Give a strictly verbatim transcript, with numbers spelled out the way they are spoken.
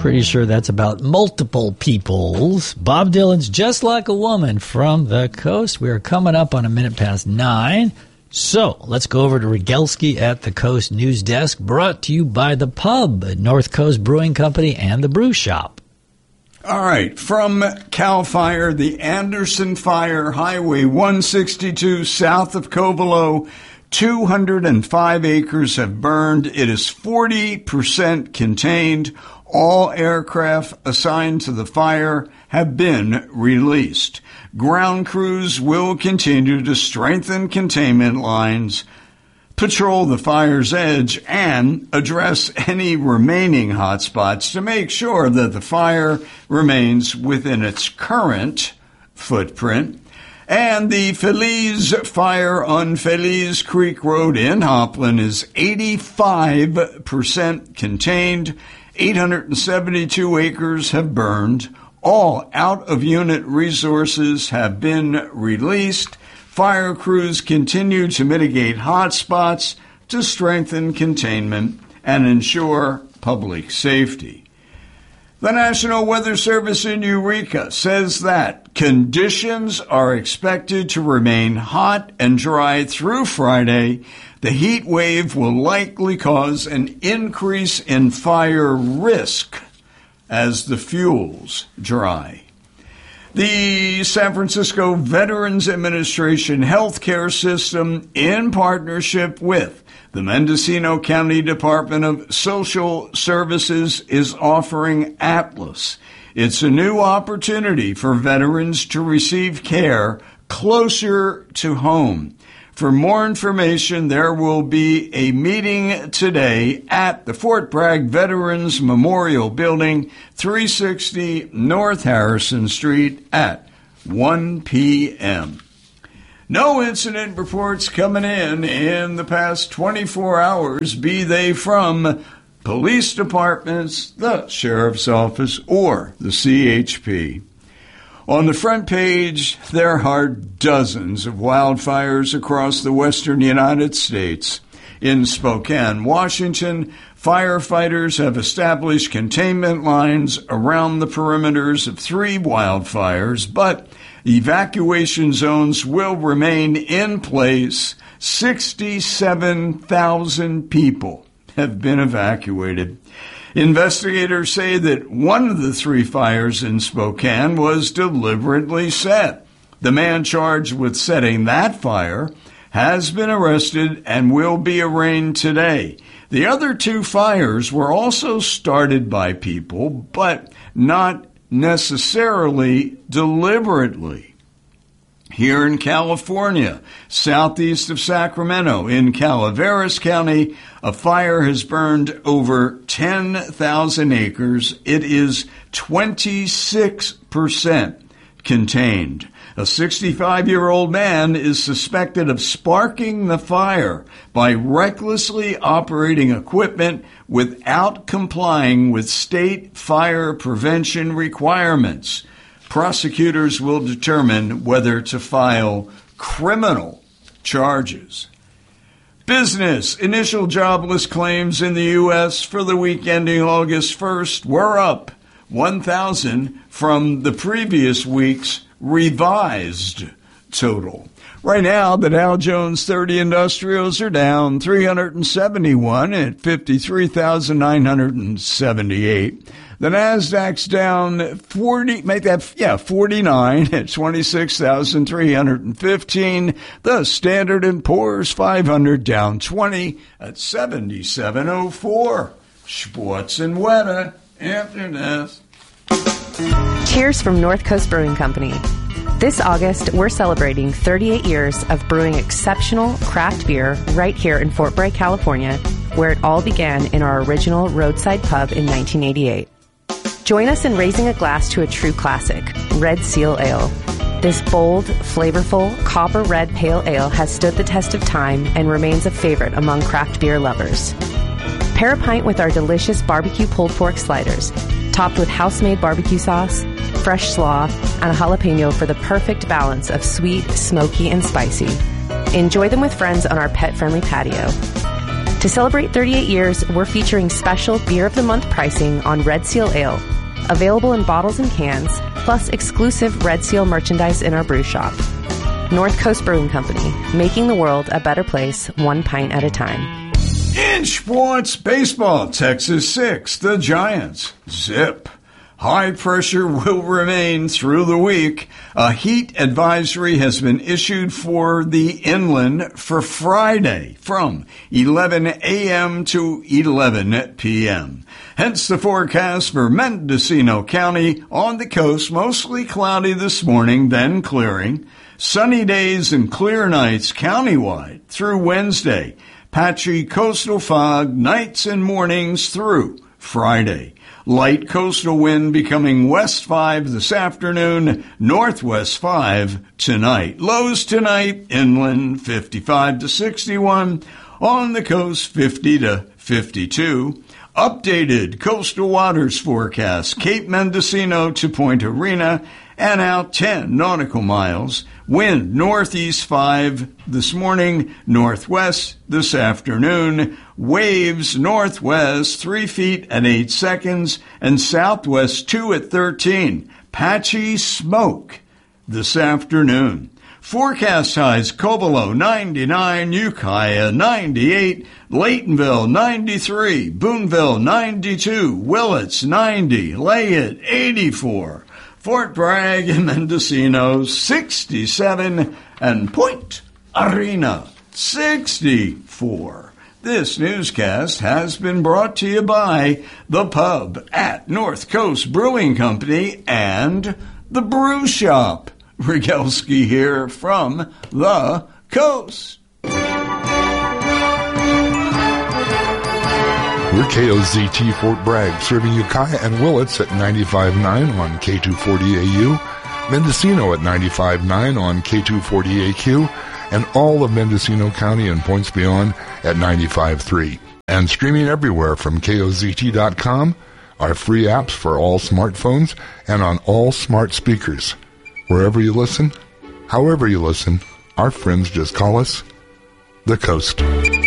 Pretty sure that's about multiple peoples. Bob Dylan's Just Like a Woman from the Coast. We are coming up on a minute past nine. So let's go over to Rogalski at the Coast News Desk, brought to you by The Pub at North Coast Brewing Company and The Brew Shop. All right, from CAL FIRE, the Anderson Fire, Highway one sixty-two south of Covelo, two hundred five acres have burned. It is forty percent contained. All aircraft assigned to the fire have been released. Ground crews will continue to strengthen containment lines, patrol the fire's edge, and address any remaining hotspots to make sure that the fire remains within its current footprint. And the Feliz Fire on Feliz Creek Road in Hopland is eighty-five percent contained. eight hundred seventy-two acres have burned. All out-of-unit resources have been released. Fire crews continue to mitigate hotspots to strengthen containment and ensure public safety. The National Weather Service in Eureka says that conditions are expected to remain hot and dry through Friday. The heat wave will likely cause an increase in fire risk as the fuels dry. The San Francisco Veterans Administration healthcare system, in partnership with the Mendocino County Department of Social Services, is offering Atlas. It's a new opportunity for veterans to receive care closer to home. For more information, there will be a meeting today at the Fort Bragg Veterans Memorial Building, three sixty North Harrison Street at one p.m. No incident reports coming in in the past twenty-four hours, be they from police departments, the sheriff's office, or the C H P. On the front page, there are dozens of wildfires across the western United States. In Spokane, Washington, firefighters have established containment lines around the perimeters of three wildfires, but evacuation zones will remain in place. sixty-seven thousand people have been evacuated. Investigators say that one of the three fires in Spokane was deliberately set. The man charged with setting that fire has been arrested and will be arraigned today. The other two fires were also started by people, but not necessarily deliberately. Here in California, southeast of Sacramento, in Calaveras County, a fire has burned over ten thousand acres. It is twenty-six percent contained. A sixty-five-year-old man is suspected of sparking the fire by recklessly operating equipment without complying with state fire prevention requirements. Prosecutors will determine whether to file criminal charges. Business. Initial jobless claims in the U S for the week ending August first were up one thousand from the previous week's revised total. Right now, the Dow Jones thirty Industrials are down three hundred seventy-one at fifty-three thousand nine hundred seventy-eight. The Nasdaq's down forty, make that, yeah, forty-nine at twenty-six thousand three hundred fifteen. The Standard and Poor's five hundred down twenty at seventy-seven oh four. Sports and weather after this. Cheers from North Coast Brewing Company. This August, we're celebrating thirty-eight years of brewing exceptional craft beer right here in Fort Bragg, California, where it all began in our original roadside pub in nineteen eighty-eight. Join us in raising a glass to a true classic, Red Seal Ale. This bold, flavorful, copper red pale ale has stood the test of time and remains a favorite among craft beer lovers. Pair a pint with our delicious barbecue pulled pork sliders, topped with house-made barbecue sauce, fresh slaw, and a jalapeno for the perfect balance of sweet, smoky, and spicy. Enjoy them with friends on our pet-friendly patio. To celebrate thirty-eight years, we're featuring special Beer of the Month pricing on Red Seal Ale, available in bottles and cans, plus exclusive Red Seal merchandise in our brew shop. North Coast Brewing Company, making the world a better place, one pint at a time. In sports, baseball, Texas six, the Giants, zip. High pressure will remain through the week. A heat advisory has been issued for the inland for Friday from eleven a.m. to eleven p.m. Hence the forecast for Mendocino County on the coast, mostly cloudy this morning, then clearing. Sunny days and clear nights countywide through Wednesday. Patchy coastal fog nights and mornings through Friday. Light coastal wind becoming west five this afternoon, northwest five tonight. Lows tonight, inland fifty-five to sixty-one, on the coast fifty to fifty-two. Updated coastal waters forecast, Cape Mendocino to Point Arena, and out ten nautical miles. Wind northeast five this morning, northwest this afternoon. Waves northwest three feet at eight seconds, and southwest two at thirteen. Patchy smoke this afternoon. Forecast highs: Cobolo ninety-nine, Ukiah ninety-eight, Laytonville ninety-three, Boonville ninety-two, Willits ninety, Layett eighty-four, Fort Bragg and Mendocino sixty-seven, and Point Arena sixty-four. This newscast has been brought to you by The Pub at North Coast Brewing Company and The Brew Shop. Rygelski here from the coast. We're K O Z T Fort Bragg, serving Ukiah and Willits at ninety-five point nine on K two forty A U, Mendocino at ninety-five point nine on K two forty A Q, and all of Mendocino County and points beyond at ninety-five point three. And streaming everywhere from K O Z T dot com, our free apps for all smartphones and on all smart speakers. Wherever you listen, however you listen, our friends just call us The Coast.